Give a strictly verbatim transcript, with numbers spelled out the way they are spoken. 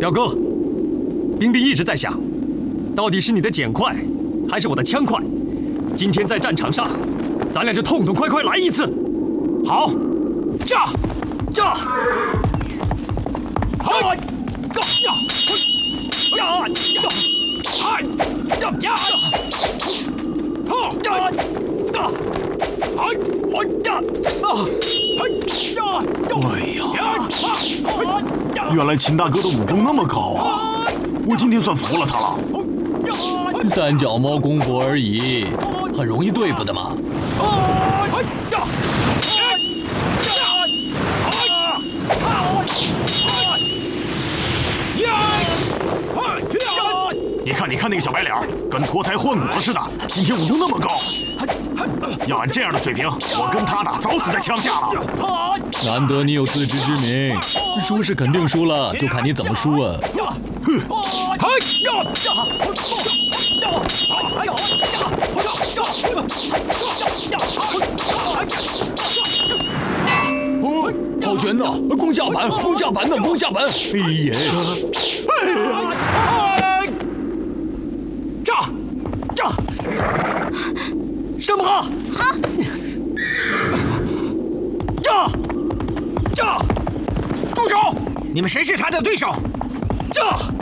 表哥，冰冰一直在想，到底是你的剪快，还是我的枪快？今天在战场上，咱俩就痛痛快快来一次。好，炸，炸！好，呀呀呀呀呀！哎呀呀！好呀呀！哎哎呀啊！哎呀！ 哎呀！原来秦大哥的武功那么高啊！我今天算服了他了。 三脚猫功夫而已，很容易对付的嘛。 哎呀！ 你看，你看那个小白脸，跟脱胎换骨了似的。今天武功那么高，要按这样的水平，我跟他打，早死在枪下了。 难得你有自知之明，输是肯定输了，就看你怎么输啊！ 哼！ 哦，好拳呐！攻下盘，攻下盘呢，攻下盘！哎呀！ 哎呀！ 炸！炸！什么？ 好！ 炸！炸！ 住手！你们谁是他的对手？ 炸！